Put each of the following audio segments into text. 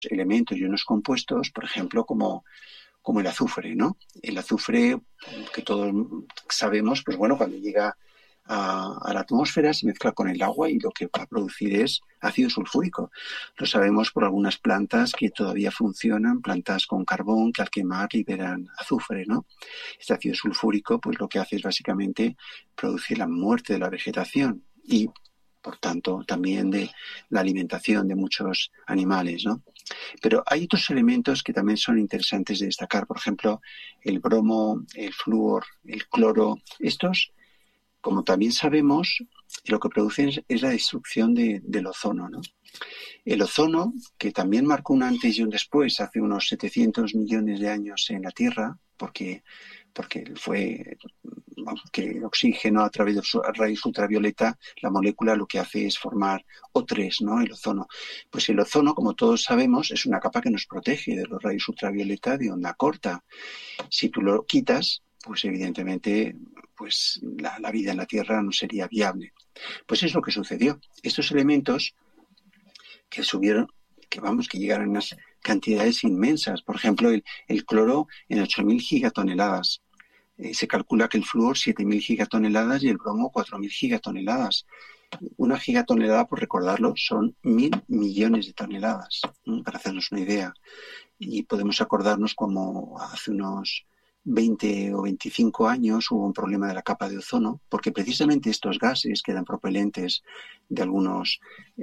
elementos y unos compuestos, por ejemplo, como el azufre, ¿no? El azufre, que todos sabemos, pues bueno, cuando llega a la atmósfera se mezcla con el agua y lo que va a producir es ácido sulfúrico. Lo sabemos por algunas plantas que todavía funcionan, plantas con carbón que al quemar liberan azufre, ¿no? Este ácido sulfúrico, pues lo que hace es básicamente producir la muerte de la vegetación y, por tanto, también de la alimentación de muchos animales, ¿no? Pero hay otros elementos que también son interesantes de destacar, por ejemplo, el bromo, el flúor, el cloro. Estos, como también sabemos, lo que producen es la destrucción del ozono, ¿no? El ozono, que también marcó un antes y un después hace unos 700 millones de años en la Tierra, porque fue que el oxígeno a través de rayos ultravioleta, la molécula lo que hace es formar O3, ¿no? El ozono. Pues el ozono, como todos sabemos, es una capa que nos protege de los rayos ultravioleta de onda corta. Si tú lo quitas, pues evidentemente pues la vida en la Tierra no sería viable. Pues es lo que sucedió. Estos elementos que subieron, que llegaron a unas cantidades inmensas. Por ejemplo, el cloro en 8.000 gigatoneladas. Se calcula que el flúor 7.000 gigatoneladas y el bromo 4.000 gigatoneladas. Una gigatonelada, por recordarlo, son 1.000 millones de toneladas, para hacernos una idea. Y podemos acordarnos como hace unos 20 o 25 años hubo un problema de la capa de ozono, porque precisamente estos gases que eran propelentes de algunos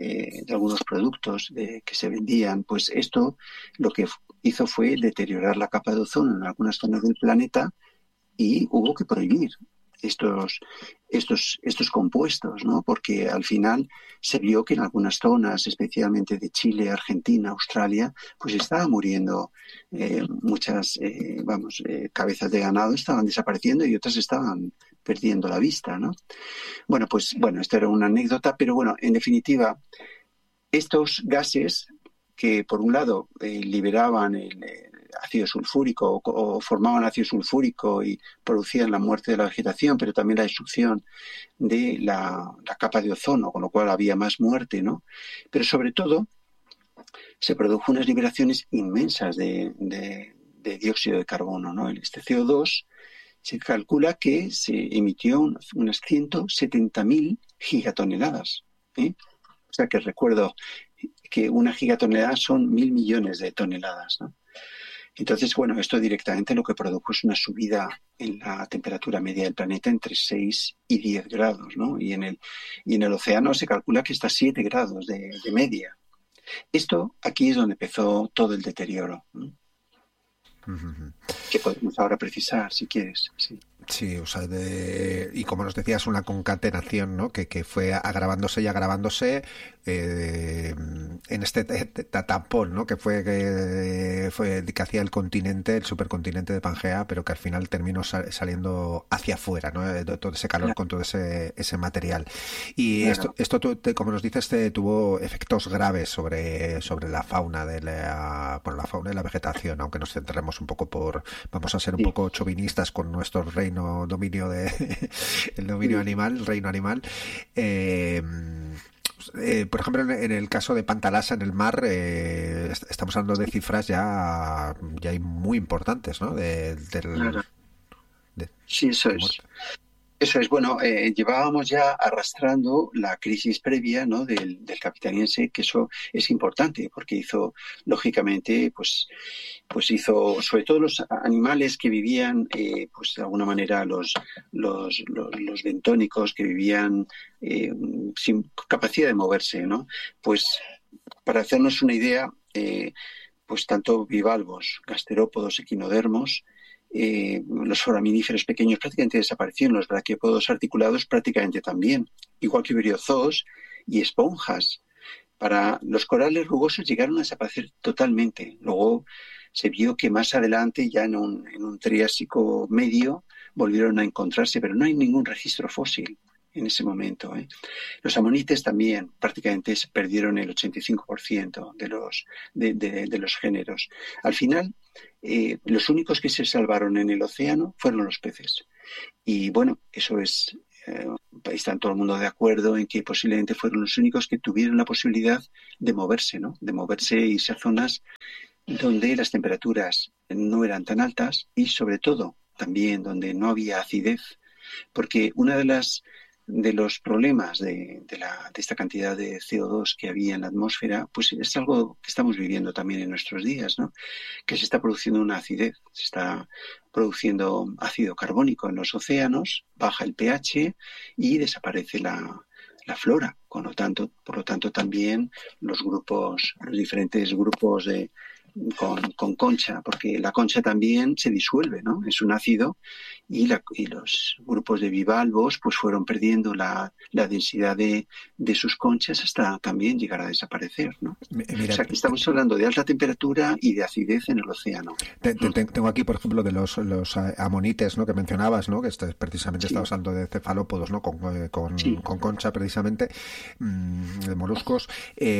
productos que se vendían, pues esto lo que hizo fue deteriorar la capa de ozono en algunas zonas del planeta y hubo que prohibir estos compuestos, ¿no? Porque al final se vio que en algunas zonas, especialmente de Chile, Argentina, Australia, pues estaban muriendo muchas cabezas de ganado, estaban desapareciendo y otras estaban perdiendo la vista, ¿no? Bueno, esto era una anécdota, pero bueno, en definitiva, estos gases que por un lado liberaban el ácido sulfúrico o formaban ácido sulfúrico y producían la muerte de la vegetación, pero también la destrucción de la capa de ozono, con lo cual había más muerte, ¿no? Pero sobre todo se produjo unas liberaciones inmensas de dióxido de carbono, ¿no? Este CO2 se calcula que se emitió unas 170.000 gigatoneladas, ¿eh? O sea que recuerdo que una gigatonelada son 1.000 millones de toneladas, ¿no? Entonces, bueno, esto directamente lo que produjo es una subida en la temperatura media del planeta entre 6 y 10 grados, ¿no? Y en el océano se calcula que está a 7 grados de media. Esto aquí es donde empezó todo el deterioro, ¿no? Uh-huh. Que podemos ahora precisar, si quieres. Sí. Sí, o sea, y como nos decías, una concatenación, ¿no? Que fue agravándose y agravándose en este tampón, ¿no? Que hacía el continente, el supercontinente de Pangea, pero que al final terminó saliendo hacia afuera, ¿no? Todo ese calor, claro, con todo ese material. Y claro, esto como nos dices, tuvo efectos graves sobre la fauna la fauna y la vegetación, aunque nos centremos un poco vamos a ser un poco chauvinistas con nuestro reino dominio el dominio animal, el reino animal. Por ejemplo, en el caso de Pantalasa en el mar, estamos hablando de cifras ya muy importantes, ¿no? Claro. Sí, eso es. Eso es, bueno, llevábamos ya arrastrando la crisis previa, ¿no? del capitaniense, que eso es importante porque hizo, lógicamente, pues hizo, sobre todo los animales que vivían, pues de alguna manera los bentónicos que vivían sin capacidad de moverse, ¿no? Pues para hacernos una idea, pues tanto bivalvos, gasterópodos, equinodermos, los foraminíferos pequeños prácticamente desaparecieron, los braquiópodos articulados prácticamente también, igual que briozoos y esponjas. Para los corales rugosos llegaron a desaparecer totalmente. Luego se vio que más adelante, ya en un Triásico medio, volvieron a encontrarse, pero no hay ningún registro fósil en ese momento, ¿eh? Los amonites también prácticamente se perdieron el 85% de los géneros. Al final, los únicos que se salvaron en el océano fueron los peces. Y bueno, eso es está todo el mundo de acuerdo en que posiblemente fueron los únicos que tuvieron la posibilidad de moverse, ¿no? De moverse e irse a zonas donde las temperaturas no eran tan altas y sobre todo también donde no había acidez, porque una de los problemas de esta cantidad de CO2 que había en la atmósfera, pues es algo que estamos viviendo también en nuestros días, ¿no? Que se está produciendo una acidez, se está produciendo ácido carbónico en los océanos, baja el pH y desaparece la flora. Por lo tanto, también los diferentes grupos con concha, porque la concha también se disuelve, ¿no? Es un ácido y los grupos de bivalvos pues fueron perdiendo la densidad de sus conchas hasta también llegar a desaparecer, ¿no? Mira, o sea, que estamos hablando de alta temperatura y de acidez en el océano. Tengo aquí, por ejemplo, de los amonites, ¿no? Que mencionabas, ¿no? Que precisamente Sí. estabas hablando de cefalópodos, ¿no? Sí. Con concha, precisamente, de moluscos.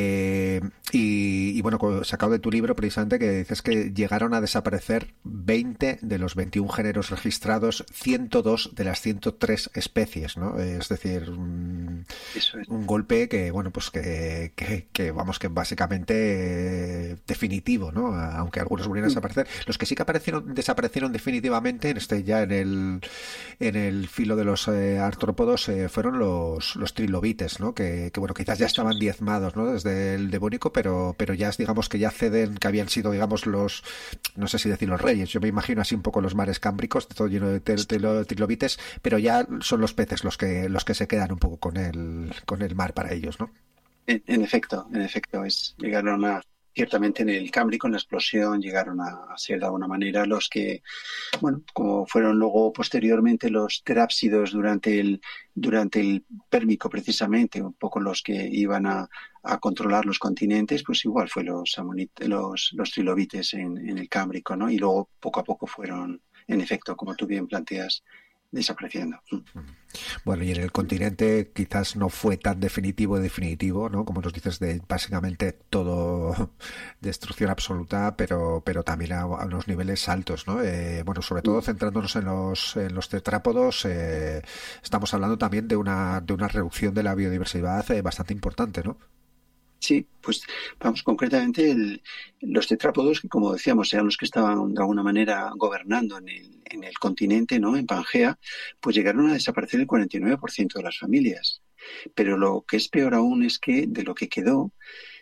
Y bueno, sacado de tu libro, precisamente, que dices que llegaron a desaparecer 20 de los 21 géneros registrados, 102 de las 103 especies, ¿no? Es decir, un golpe que, bueno, pues que vamos, que básicamente definitivo, ¿no? Aunque algunos volvieron a desaparecer. Los que sí que desaparecieron definitivamente en el filo de los artrópodos fueron los trilobites, ¿no? Que bueno, quizás ya estaban diezmados, ¿no? Desde el Devónico, pero ya digamos que ya ceden, que habían sido, digamos, no sé si decir los reyes, yo me imagino así un poco los mares cámbricos, todo lleno de trilobites, pero ya son los peces los que se quedan un poco con el mar para ellos, ¿no? En efecto, llegaron ciertamente en el Cámbrico, en la explosión, llegaron a ser de alguna manera los que, bueno, como fueron luego posteriormente los terápsidos durante el Pérmico precisamente, un poco los que iban a controlar los continentes, pues igual fue los trilobites en el Cámbrico, ¿no? Y luego poco a poco fueron, en efecto, como tú bien planteas, desapareciendo. Bueno, y en el continente quizás no fue tan definitivo, ¿no? Como nos dices, de básicamente todo destrucción absoluta, pero también a unos niveles altos, ¿no? Bueno, sobre todo centrándonos en los tetrápodos, estamos hablando también de una reducción de la biodiversidad bastante importante, ¿no? Sí, pues vamos, concretamente los tetrápodos, que como decíamos eran los que estaban de alguna manera gobernando en el continente, ¿no? En Pangea, pues llegaron a desaparecer el 49% de las familias. Pero lo que es peor aún es que de lo que quedó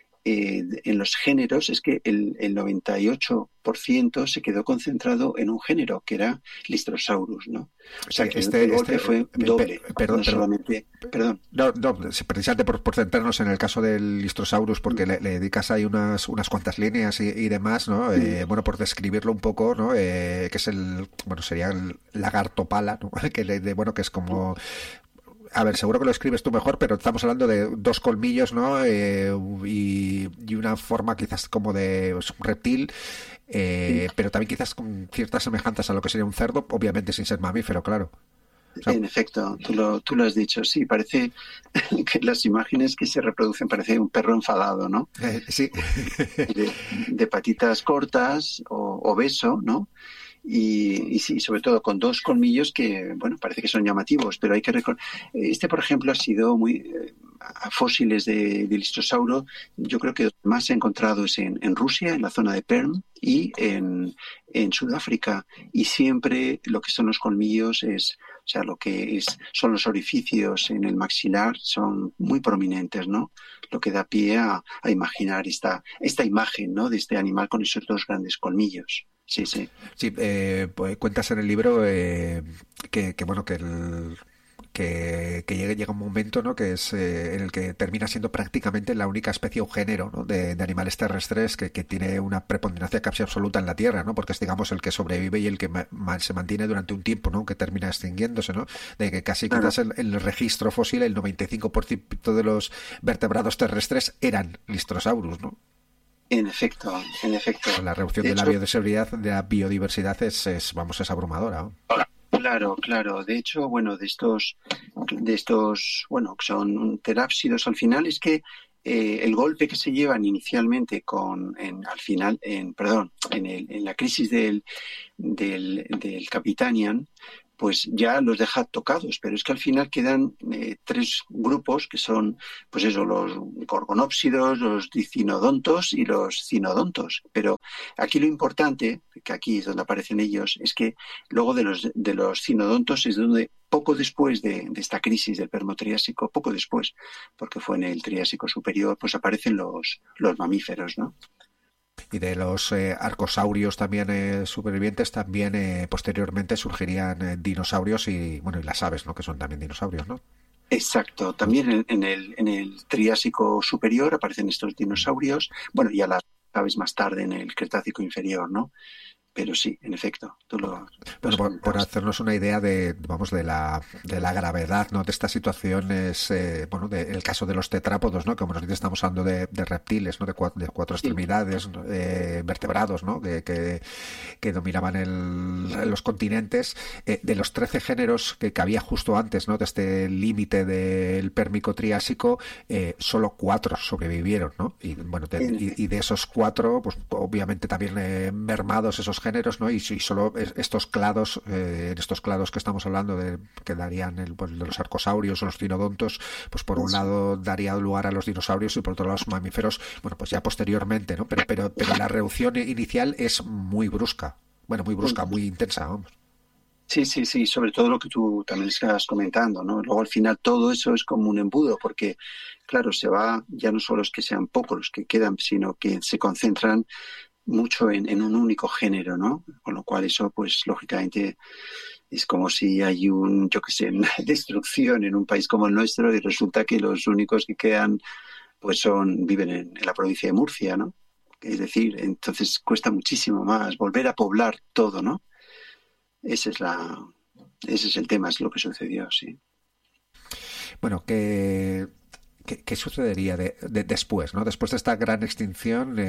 en los géneros es que el 98% se quedó concentrado en un género, que era Lystrosaurus, ¿no? O sea, que el golpe fue doble. Perdón. No, precisamente por centrarnos en el caso del Lystrosaurus, porque le dedicas ahí unas cuantas líneas y demás, ¿no? Bueno, por describirlo un poco, ¿no? Que es sería el lagarto pala, ¿no? Que es como... A ver, seguro que lo escribes tú mejor, pero estamos hablando de dos colmillos, ¿no? Y una forma quizás como de un reptil, pero también quizás con ciertas semejanzas a lo que sería un cerdo, obviamente sin ser mamífero, claro. O sea, en efecto, tú lo has dicho, sí, parece que las imágenes que se reproducen parece un perro enfadado, ¿no? Sí. De patitas cortas, obeso, ¿no? Y sí, sobre todo con dos colmillos que, bueno, parece que son llamativos, pero hay que recordar. Por ejemplo, ha sido muy... a fósiles de Listosauro, yo creo que lo que más se ha encontrado es en Rusia, en la zona de Perm, y en Sudáfrica. Y siempre lo que son los colmillos son los orificios en el maxilar, son muy prominentes, ¿no? Lo que da pie a imaginar esta imagen, ¿no? De este animal con esos dos grandes colmillos. Sí. Sí, pues cuentas en el libro que llega un momento, ¿no? Que es en el que termina siendo prácticamente la única especie o género, ¿no? de animales terrestres que tiene una preponderancia casi absoluta en la Tierra, ¿no? Porque es, digamos, el que sobrevive y el que se mantiene durante un tiempo, ¿no? Que termina extinguiéndose, ¿no? De que casi quizás en el registro fósil el 95% de los vertebrados terrestres eran Lystrosaurus, ¿no? En efecto. La reducción de la biodiversidad es abrumadora, ¿no? Claro. De hecho, bueno, de estos, bueno, que son terápsidos al final, es que el golpe que se llevan inicialmente en la crisis del Capitanian, pues ya los deja tocados, pero es que al final quedan tres grupos que son, pues eso, los gorgonópsidos, los dicinodontos y los cinodontos. Pero aquí lo importante, que aquí es donde aparecen ellos, es que luego de los cinodontos es donde poco después de esta crisis del Permo-Triásico, poco después, porque fue en el Triásico superior, pues aparecen los mamíferos, ¿no? Y de los arcosaurios también supervivientes, también posteriormente surgirían dinosaurios y, bueno, y las aves, ¿no? Que son también dinosaurios, ¿no? Exacto. También en el Triásico superior aparecen estos dinosaurios. Bueno, ya las aves más tarde en el Cretácico inferior, ¿no? Pero sí, en efecto, tú lo bueno, por hacernos una idea de, vamos, de la gravedad, ¿no? De esta situación es, bueno, el caso de los tetrápodos, ¿no? Como nos dice, estamos hablando de reptiles, ¿no? De cuatro extremidades, vertebrados, ¿no? Que dominaban los continentes. De los 13 géneros que había justo antes, ¿no? De este límite del Pérmico Triásico, solo 4 sobrevivieron, ¿no? Y bueno, y de esos 4, pues obviamente también mermados esos géneros, ¿no? Y solo estos clados, en estos clados que estamos hablando que darían de los arcosaurios o los cinodontos, pues por un lado daría lugar a los dinosaurios y por otro lado los mamíferos, bueno, pues ya posteriormente, ¿no? Pero la reducción inicial es muy brusca, bueno, muy brusca, muy intensa, vamos. Sí, sobre todo lo que tú también estás comentando, ¿no? Luego al final todo eso es como un embudo, porque claro, se va, ya no solo es que sean pocos los que quedan, sino que se concentran mucho en un único género, ¿no? Con lo cual eso, pues, lógicamente es como si hay yo qué sé, una destrucción en un país como el nuestro y resulta que los únicos que quedan, pues viven en la provincia de Murcia, ¿no? Es decir, entonces cuesta muchísimo más volver a poblar todo, ¿no? Ese es el tema, es lo que sucedió, sí. Bueno, ¿Qué sucedería después, ¿no? Después de esta gran extinción,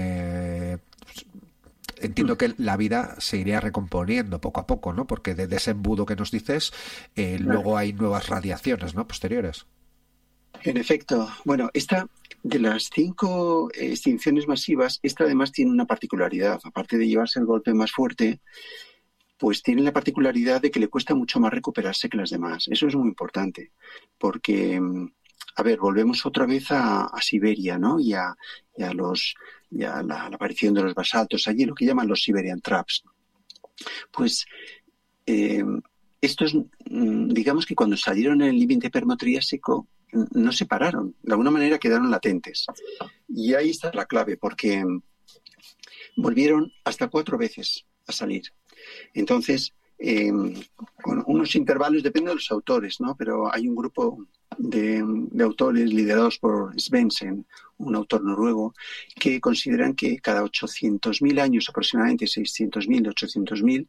entiendo que la vida se iría recomponiendo poco a poco, ¿no? Porque de ese embudo que nos dices, luego hay nuevas radiaciones, ¿no? Posteriores. En efecto. Bueno, esta de las 5 extinciones masivas, esta además tiene una particularidad. Aparte de llevarse el golpe más fuerte, pues tiene la particularidad de que le cuesta mucho más recuperarse que las demás. Eso es muy importante, porque a ver, volvemos otra vez a Siberia, ¿no? Y a la aparición de los basaltos allí, lo que llaman los Siberian Traps. Pues estos, digamos que cuando salieron en el límite permotriásico, no se pararon, de alguna manera quedaron latentes. Y ahí está la clave, porque volvieron hasta 4 veces a salir. Entonces, con unos intervalos, depende de los autores, ¿no? Pero hay un grupo de autores liderados por Svendsen, un autor noruego, que consideran que cada 800.000 años, aproximadamente 600.000, 800.000,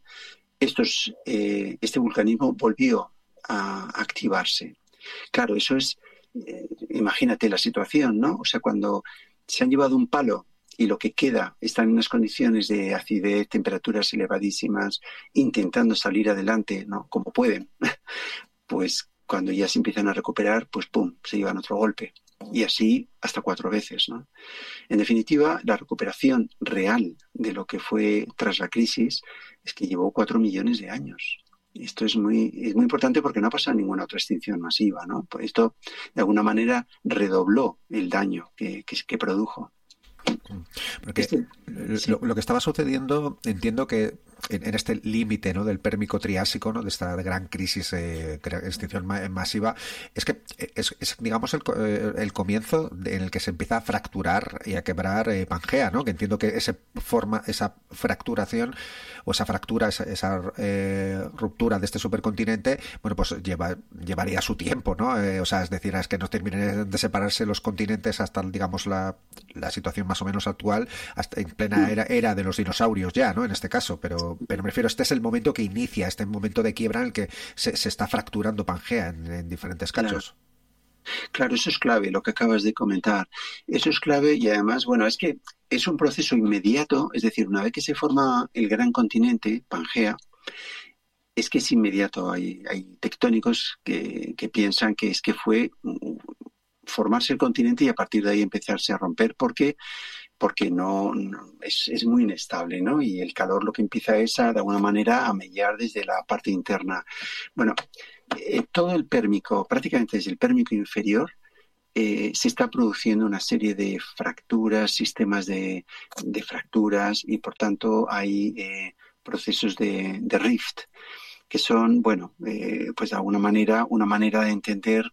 este vulcanismo volvió a activarse. Claro, eso es, imagínate la situación, ¿no? O sea, cuando se han llevado un palo y lo que queda está en unas condiciones de acidez, temperaturas elevadísimas, intentando salir adelante, ¿no? Como pueden, pues cuando ya se empiezan a recuperar, pues ¡pum!, se llevan otro golpe. Y así hasta 4 veces, ¿no? En definitiva, la recuperación real de lo que fue tras la crisis es que llevó 4 millones de años. Esto es muy importante porque no ha pasado ninguna otra extinción masiva, ¿no? Pues esto, de alguna manera, redobló el daño que produjo. Porque lo que estaba sucediendo, entiendo que en este límite, ¿no?, del Pérmico Triásico, ¿no?, de esta gran crisis, extinción masiva, es que es digamos el comienzo en el que se empieza a fracturar y a quebrar Pangea, ¿no? Que entiendo que esa fracturación o esa fractura, esa ruptura de este supercontinente, bueno, pues llevaría su tiempo, ¿no? O sea, es decir, es que no terminen de separarse los continentes hasta, digamos, la situación más o menos actual, hasta en plena era de los dinosaurios ya, ¿no? En este caso, pero me refiero, este es el momento que inicia, este momento de quiebra en el que se está fracturando Pangea en diferentes cachos. Claro, eso es clave, lo que acabas de comentar. Eso es clave y además, bueno, es que es un proceso inmediato, es decir, una vez que se forma el gran continente, Pangea, es que es inmediato. Hay tectónicos que piensan que es que fue formarse el continente y a partir de ahí empezarse a romper, porque porque es muy inestable, ¿no? Y el calor lo que empieza es de alguna manera a mellar desde la parte interna. Bueno, todo el pérmico, prácticamente desde el pérmico inferior, se está produciendo una serie de fracturas, sistemas de fracturas, y por tanto hay procesos de rift, que son, bueno, pues de alguna manera, una manera de entender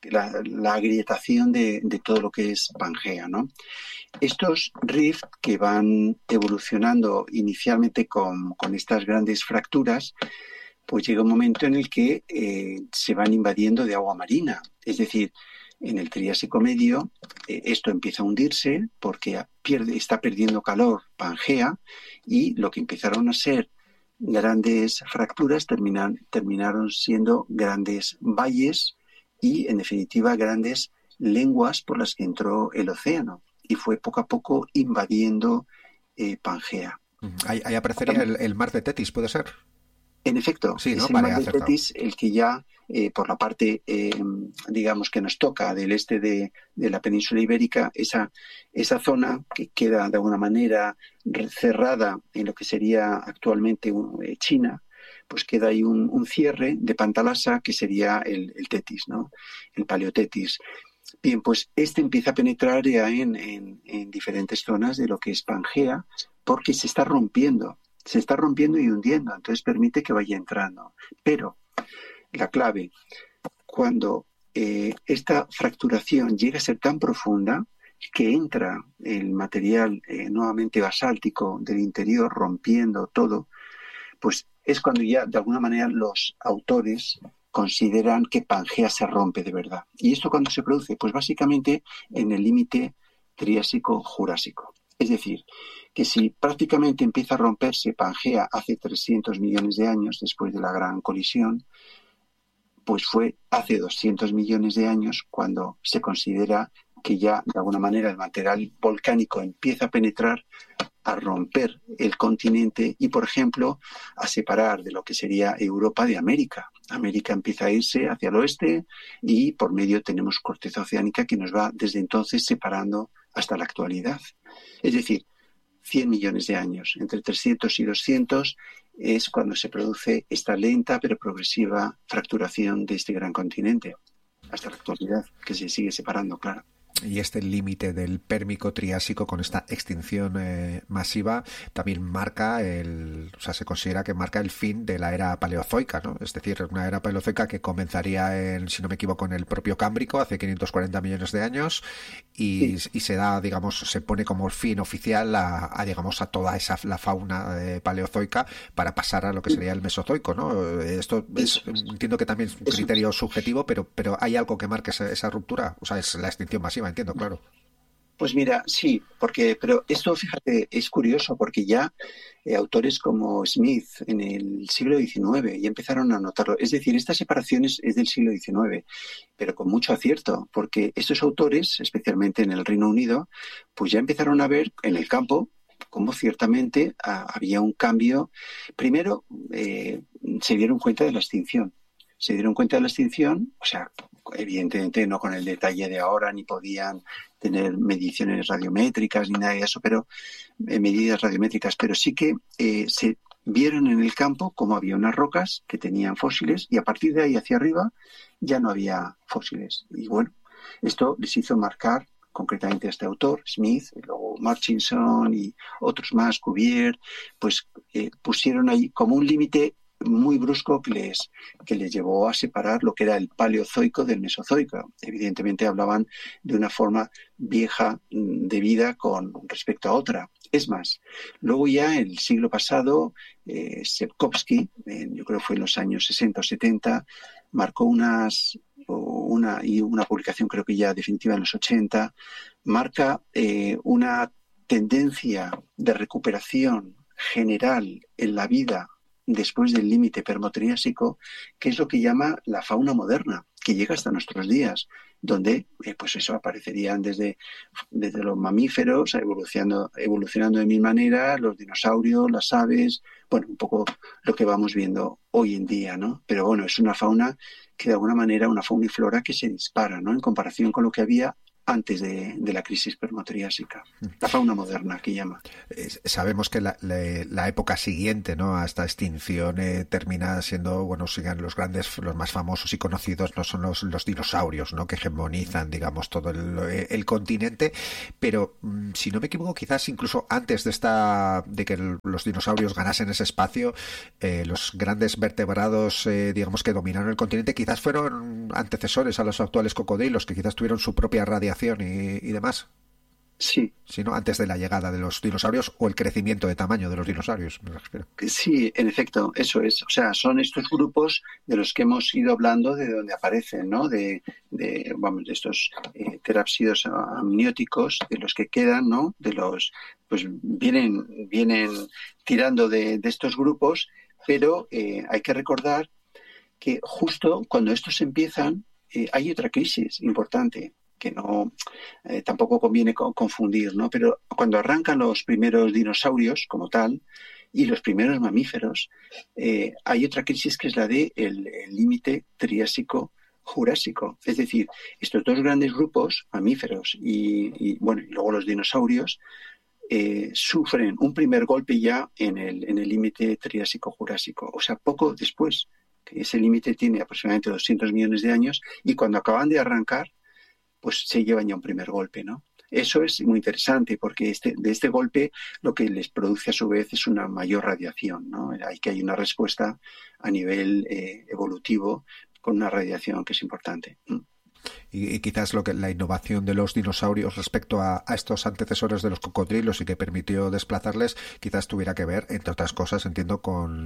la agrietación de todo lo que es Pangea, ¿no? Estos rift que van evolucionando inicialmente con estas grandes fracturas, pues llega un momento en el que se van invadiendo de agua marina. Es decir, en el Triásico Medio esto empieza a hundirse porque está perdiendo calor Pangea, y lo que empezaron a ser grandes fracturas terminaron siendo grandes valles y, en definitiva, grandes lenguas por las que entró el océano, y fue poco a poco invadiendo Pangea. Ahí aparecería el mar de Tetis, ¿puede ser? En efecto, sí, ¿no? es el mar de Tetis el que ya, por la parte, digamos, que nos toca del este de la península ibérica, esa zona que queda de alguna manera cerrada en lo que sería actualmente China, pues queda ahí un cierre de Pantalasa que sería el Tetis, ¿no? El Paleotetis. Bien, pues empieza a penetrar ya en diferentes zonas de lo que es Pangea, porque se está rompiendo y hundiendo, entonces permite que vaya entrando. Pero la clave, cuando esta fracturación llega a ser tan profunda que entra el material nuevamente basáltico del interior, rompiendo todo, pues es cuando ya de alguna manera los autores consideran que Pangea se rompe de verdad. ¿Y esto cuándo se produce? Pues básicamente en el límite Triásico-Jurásico. Es decir, que si prácticamente empieza a romperse Pangea hace 300 millones de años, después de la gran colisión, pues fue hace 200 millones de años cuando se considera que ya de alguna manera el material volcánico empieza a penetrar, a romper el continente y, por ejemplo, a separar de lo que sería Europa de América. América empieza a irse hacia el oeste y por medio tenemos corteza oceánica que nos va desde entonces separando hasta la actualidad. Es decir, 100 millones de años, entre 300 y 200, es cuando se produce esta lenta pero progresiva fracturación de este gran continente, hasta la actualidad, que se sigue separando, claro. Y este límite del Pérmico Triásico con esta extinción masiva también marca se considera que marca el fin de la era paleozoica, ¿no? Es decir, una era paleozoica que comenzaría si no me equivoco, en el propio Cámbrico hace 540 millones de años y se da, digamos, se pone como fin oficial digamos, a toda la fauna paleozoica para pasar a lo que sería el Mesozoico, ¿no? Esto entiendo que también es un criterio subjetivo, pero hay algo que marque esa ruptura, o sea, es la extinción masiva. Entiendo, claro. Pues mira, sí, pero esto, fíjate, es curioso porque ya autores como Smith en el siglo XIX ya empezaron a notarlo. Es decir, esta separación es del siglo XIX, pero con mucho acierto, porque estos autores, especialmente en el Reino Unido, pues ya empezaron a ver en el campo cómo ciertamente había un cambio. Primero, se dieron cuenta de la extinción. O sea, evidentemente no con el detalle de ahora, ni podían tener mediciones radiométricas ni nada de eso, pero medidas radiométricas, pero sí que se vieron en el campo cómo había unas rocas que tenían fósiles y a partir de ahí hacia arriba ya no había fósiles. Y bueno, esto les hizo marcar concretamente a este autor, Smith, y luego Murchison y otros más, Cuvier, pues pusieron ahí como un límite muy brusco que les llevó a separar lo que era el Paleozoico del Mesozoico. Evidentemente hablaban de una forma vieja de vida con respecto a otra. Es más, luego ya el siglo pasado, Sepkovsky, yo creo que fue en los años 60 o 70, marcó una publicación creo que ya definitiva en los 80, marca una tendencia de recuperación general en la vida después del límite permotriásico, que es lo que llama la fauna moderna, que llega hasta nuestros días, donde pues eso aparecerían desde los mamíferos, evolucionando de mil maneras, los dinosaurios, las aves, bueno, un poco lo que vamos viendo hoy en día, ¿no? Pero bueno, es una fauna que de alguna manera, una fauna y flora que se dispara, ¿no? En comparación con lo que había antes de la crisis permotriásica. La fauna moderna, que llama. Sabemos que la época siguiente, ¿no?, a esta extinción termina siendo, bueno, siguen los más famosos y conocidos, no son los dinosaurios, ¿no?, que hegemonizan, digamos, todo el continente, pero si no me equivoco, quizás incluso antes de que los dinosaurios ganasen ese espacio, los grandes vertebrados, digamos, que dominaron el continente, quizás fueron antecesores a los actuales cocodrilos, que quizás tuvieron su propia radiación y demás. Sí. Sí, ¿no? Antes de la llegada de los dinosaurios o el crecimiento de tamaño de los dinosaurios, me refiero. Sí, en efecto, eso es. O sea, son estos grupos de los que hemos ido hablando, de donde aparecen, ¿no? De estos terápsidos amnióticos, de los que quedan, ¿no? Pues vienen tirando de estos grupos, pero hay que recordar que justo cuando estos empiezan, hay otra crisis importante, que no tampoco conviene confundir, ¿no? Pero cuando arrancan los primeros dinosaurios como tal y los primeros mamíferos, hay otra crisis que es la de el límite Triásico-Jurásico. Es decir, estos dos grandes grupos, mamíferos y luego los dinosaurios, sufren un primer golpe ya en el límite Triásico-Jurásico, o sea, poco después, que ese límite tiene aproximadamente 200 millones de años, y cuando acaban de arrancar, pues se llevan ya un primer golpe, ¿no? Eso es muy interesante porque de este golpe lo que les produce a su vez es una mayor radiación, ¿no? Hay una respuesta a nivel evolutivo con una radiación que es importante. Y quizás la innovación de los dinosaurios respecto a estos antecesores de los cocodrilos y que permitió desplazarles, quizás tuviera que ver, entre otras cosas, entiendo, con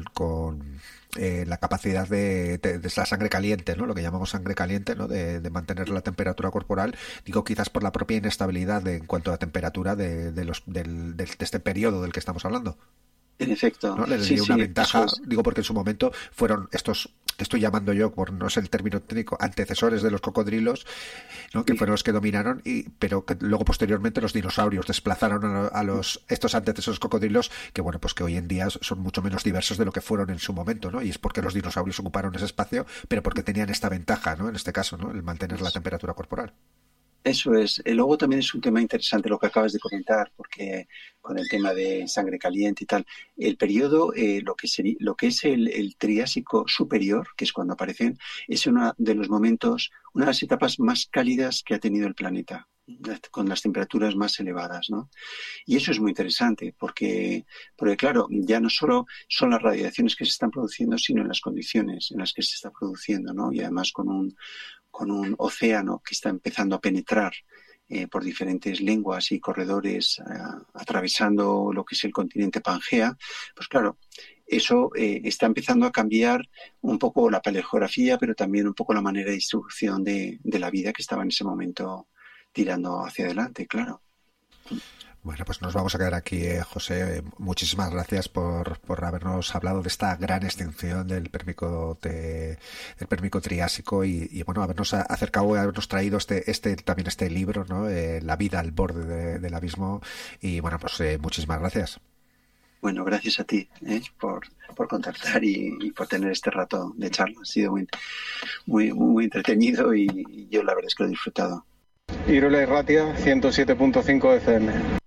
la capacidad de la sangre caliente, ¿no? Lo que llamamos sangre caliente, ¿no? De mantener la temperatura corporal. Digo, quizás por la propia inestabilidad en cuanto a temperatura de este periodo del que estamos hablando. En efecto. ¿No? Les dio una ventaja, digo, porque en su momento fueron estos, que estoy llamando yo, por no sé el término técnico, antecesores de los cocodrilos, ¿no? Que fueron los que dominaron, pero que luego posteriormente los dinosaurios desplazaron a estos antecesores cocodrilos, que bueno, pues que hoy en día son mucho menos diversos de lo que fueron en su momento, ¿no? Y es porque los dinosaurios ocuparon ese espacio, pero porque tenían esta ventaja, ¿no? En este caso, ¿no? El mantener la temperatura corporal. Eso es. Luego también es un tema interesante lo que acabas de comentar, porque con el tema de sangre caliente y tal, el periodo, lo que es el Triásico superior, que es cuando aparecen, es uno de los momentos, una de las etapas más cálidas que ha tenido el planeta, con las temperaturas más elevadas, ¿no? Y eso es muy interesante, porque claro, ya no solo son las radiaciones que se están produciendo, sino en las condiciones en las que se está produciendo, ¿no? Y además con un océano que está empezando a penetrar por diferentes lenguas y corredores, atravesando lo que es el continente Pangea, pues claro, eso está empezando a cambiar un poco la paleogeografía, pero también un poco la manera de distribución de la vida que estaba en ese momento tirando hacia adelante, claro. Bueno, pues nos vamos a quedar aquí, José. Muchísimas gracias por habernos hablado de esta gran extinción del Pérmico Triásico y bueno, habernos acercado, habernos traído también este libro, ¿no? La vida al borde del abismo. Y bueno, pues muchísimas gracias. Bueno, gracias a ti por contactar y por tener este rato de charla. Ha sido muy, muy entretenido y yo la verdad es que lo he disfrutado. Irulega Irratia, 107.5 FM.